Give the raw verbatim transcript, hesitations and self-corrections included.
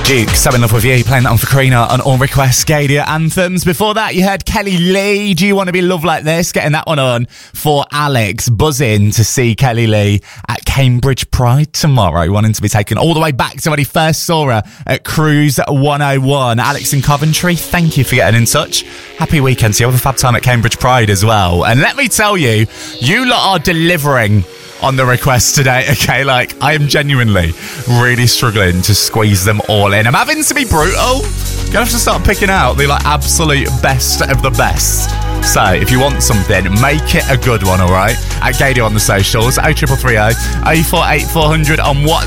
Duke, So In Love With You, playing that on for Karina on All Request Gadia Anthems. Before that, you heard Kelly Lee, Do You Want To Be Loved Like This? Getting that one on for Alex, buzzing to see Kelly Lee at Cambridge Pride tomorrow, wanting to be taken all the way back to when he first saw her at Cruise one oh one. Alex in Coventry, thank you for getting in touch. Happy weekend to you. Have a fab time at Cambridge Pride as well. And let me tell you, you lot are delivering on the request today, okay? Like, I am genuinely really struggling to squeeze them all in. I'm having to be brutal. Gonna have to start picking out the, like, absolute best of the best. So, if you want something, make it a good one, all right? At Gadio on the socials, oh three three three oh, oh four eight four hundred on WhatsApp.